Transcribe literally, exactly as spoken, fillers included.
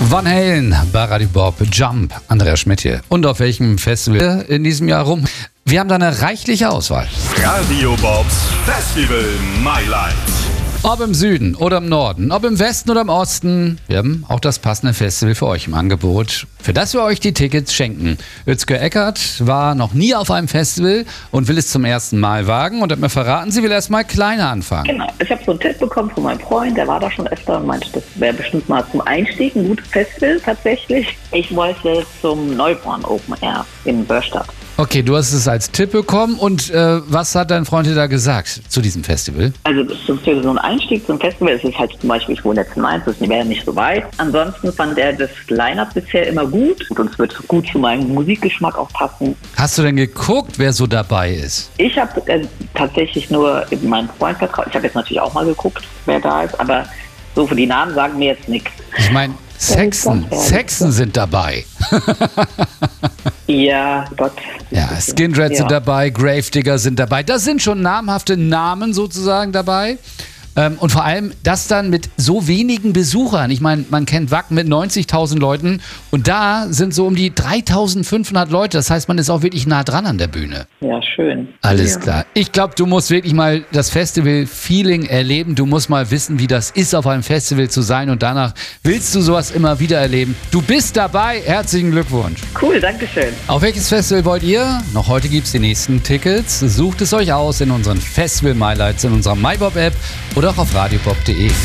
Van Halen, bei Radio Bob, Jump, Andreas Schmidt hier. Und auf welchem Festival in diesem Jahr rum? Wir haben da eine reichliche Auswahl. Radio Bobs Festival Mailand. Ob im Süden oder im Norden, ob im Westen oder im Osten, wir haben auch das passende Festival für euch im Angebot, für das wir euch die Tickets schenken. Özgür Eckert war noch nie auf einem Festival und will es zum ersten Mal wagen und hat mir verraten, sie will erst mal kleiner anfangen. Genau, ich habe so einen Tipp bekommen von meinem Freund, der war da schon öfter und meinte, das wäre bestimmt mal zum Einstieg ein gutes Festival tatsächlich. Ich wollte zum Neuborn Open Air in Börstadt. Okay, du hast es als Tipp bekommen und äh, was hat dein Freund dir da gesagt zu diesem Festival? Also das ist für so ein Einstieg zum Festival, es ist halt zum Beispiel, ich wohne jetzt in Mainz, das wäre nicht so weit. Ansonsten fand er das Line-Up bisher immer gut und es wird gut zu meinem Musikgeschmack auch passen. Hast du denn geguckt, wer so dabei ist? Ich habe äh, tatsächlich nur meinen Freund vertraut. Ich habe jetzt natürlich auch mal geguckt, wer da ist, aber so für die Namen sagen mir jetzt nichts. Ich meine, Saxon, Saxon sind dabei. Ja, Gott. Ja, Skindred ja. sind dabei, Gravedigger sind dabei. Das sind schon namhafte Namen sozusagen dabei. Ähm, und vor allem das dann mit so wenigen Besuchern. Ich meine, man kennt Wacken mit neunzigtausend Leuten und da sind so um die dreitausendfünfhundert Leute. Das heißt, man ist auch wirklich nah dran an der Bühne. Ja, schön. Alles ja. klar. Ich glaube, du musst wirklich mal das Festival-Feeling erleben. Du musst mal wissen, wie das ist, auf einem Festival zu sein und danach willst du sowas immer wieder erleben. Du bist dabei. Herzlichen Glückwunsch. Cool, danke schön. Auf welches Festival wollt ihr? Noch heute gibt es die nächsten Tickets. Sucht es euch aus in unseren Festival-My-Lights, in unserer MyBob-App oder auch auf radiobob punkt de.